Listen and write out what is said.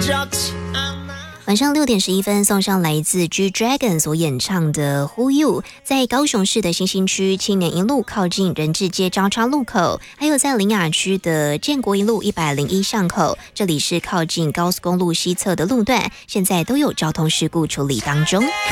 晚上6点11分，送上来自 G Dragon 所演唱的 Who You， 在高雄市的新兴区青年一路靠近仁智街交叉路口，还有在苓雅区的建国一路101巷口，这里是靠近高速公路西侧的路段，现在都有交通事故处理当中。